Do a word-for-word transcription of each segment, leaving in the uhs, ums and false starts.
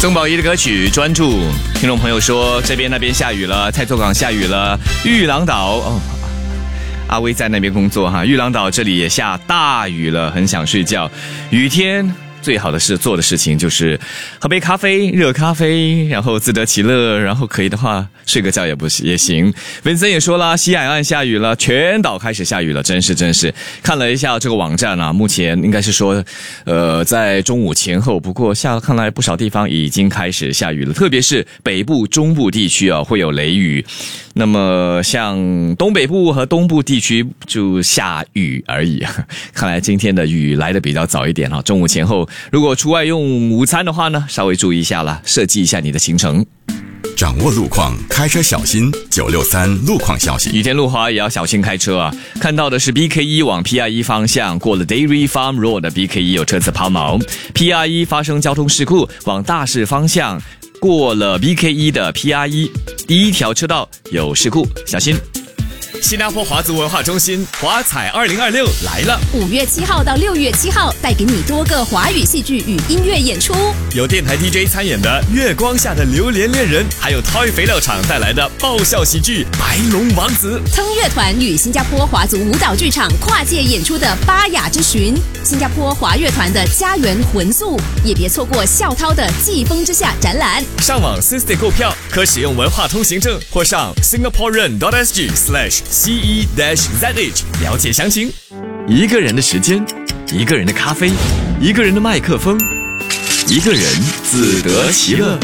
曾宝仪的歌曲《专注》，听众朋友说这边那边下雨了，蔡厝港下雨了，玉郎岛哦，阿威在那边工作哈，玉郎岛这里也下大雨了，很想睡觉。雨天最好的是做的事情就是喝杯咖啡，热咖啡，然后自得其乐，然后可以的话睡个觉也不也行。文森也说了，西海岸下雨了，全岛开始下雨了，真是真是。看了一下这个网站啊，目前应该是说，呃，在中午前后，不过下看来不少地方已经开始下雨了，特别是北部、中部地区啊会有雷雨。那么像东北部和东部地区就下雨而已，看来今天的雨来得比较早一点啊，中午前后。如果出外用午餐的话呢，稍微注意一下啦，设计一下你的行程。 掌握路况，开车小心。九六三路况消息： 雨天路滑也要小心开车啊！看到的是 B K 一 往 P R 一 方向，过了 Dairy Farm Road 的 B K 一 有车子抛锚 ，P R 一 发生交通事故，往大市方向过了 B K 一 的 P R 一 第一条车道有事故，小心。新加坡华族文化中心华彩二零二六来了， 五月七号到六月七号，带给你多个华语戏剧与音乐演出， 有电台 D J 参演的《月光下的榴莲恋人》，还有 Toy 肥料厂带来的爆笑喜剧《白龙王子》。 腾乐团与新加坡华族舞蹈剧场跨界演出的《巴雅之寻》，新加坡华乐团的家园魂宿，也别错过校涛的季风之下展览。 上网 System 购票，可使用文化通行证或上 singaporean dot s g slash C E Z H 了解详情。一个人的时间，一个人的咖啡，一个人的麦克风，一个人自得其乐。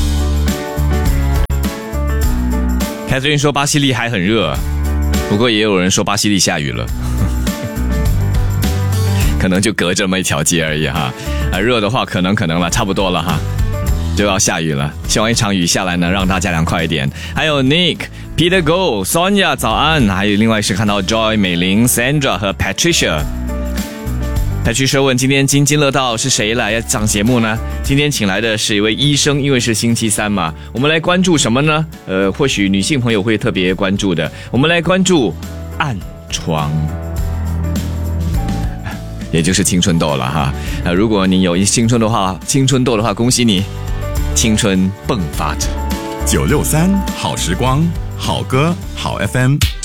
凯特琳说巴西利还很热，不过也有人说巴西利下雨了，可能就隔这么一条街而已哈。啊，热的话可能可能了，差不多了哈，就要下雨了。希望一场雨下来呢，让大家凉快一点。还有 Nick、Peter Go、Sonia 早安，还有另外是看到 Joy、美玲、Sandra 和 Patricia。Patricia 问今天津津乐道是谁来上节目呢？今天请来的是一位医生，因为是星期三嘛，我们来关注什么呢？呃，或许女性朋友会特别关注的，我们来关注暗疮。也就是青春痘了哈。那如果你有青春的话，青春痘的话，恭喜你，青春迸发着。 九六三好时光，好歌好 F M。